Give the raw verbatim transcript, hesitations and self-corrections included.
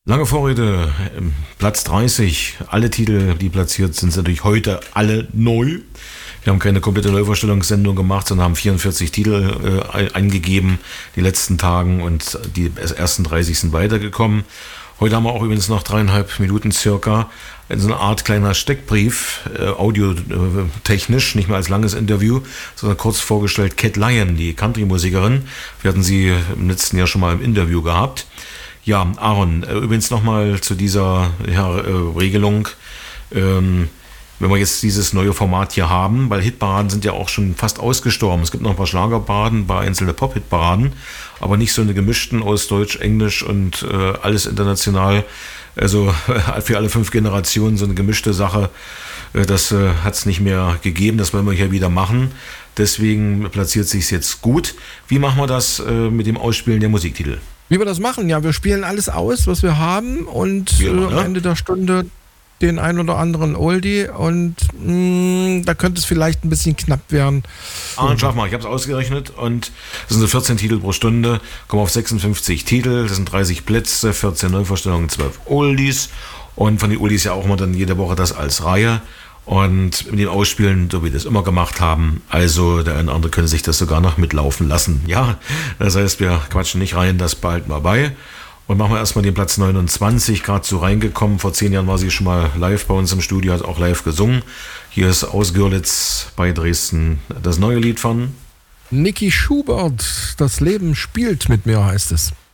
Lange Vorrede, ähm, Platz dreißig. Alle Titel, die platziert sind, sind natürlich heute alle neu. Wir haben keine komplette Neuvorstellungssendung gemacht, sondern haben vierundvierzig Titel äh, eingegeben die letzten Tagen und die ersten dreißig sind weitergekommen. Heute haben wir auch übrigens noch dreieinhalb Minuten circa so eine Art kleiner Steckbrief, äh, audiotechnisch, nicht mehr als langes Interview, sondern kurz vorgestellt Cat Lion, die Country-Musikerin. Wir hatten sie im letzten Jahr schon mal im Interview gehabt. Ja, Aaron, äh, übrigens nochmal zu dieser ja, äh, Regelung. Ähm, wenn wir jetzt dieses neue Format hier haben, weil Hitparaden sind ja auch schon fast ausgestorben. Es gibt noch ein paar Schlagerparaden, ein paar einzelne Pop-Hitparaden, aber nicht so eine gemischten aus Deutsch, Englisch und äh, alles international. Also für alle fünf Generationen so eine gemischte Sache, äh, das äh, hat es nicht mehr gegeben. Das wollen wir hier wieder machen. Deswegen platziert sich jetzt gut. Wie machen wir das äh, mit dem Ausspielen der Musiktitel? Wie wir das machen? Ja, wir spielen alles aus, was wir haben und Ja, äh, am ne? Ende der Stunde den ein oder anderen Oldie und mh, da könnte es vielleicht ein bisschen knapp werden. Ah, schaff mal, ich habe es ausgerechnet und das sind so vierzehn Titel pro Stunde, kommen auf sechsundfünfzig Titel, das sind dreißig Plätze, vierzehn Neuvorstellungen, zwölf Oldies und von den Oldies ja auch immer dann jede Woche das als Reihe und mit dem Ausspielen, so wie wir das immer gemacht haben, also der eine oder andere könnte sich das sogar noch mitlaufen lassen. Ja, das heißt, wir quatschen nicht rein, das behalten wir bei. Und machen wir erstmal den Platz neunundzwanzig, gerade so reingekommen. Vor zehn Jahren war sie schon mal live bei uns im Studio, hat auch live gesungen. Hier ist aus Görlitz bei Dresden das neue Lied von Niki Schubert, das Leben spielt mit mir, heißt es.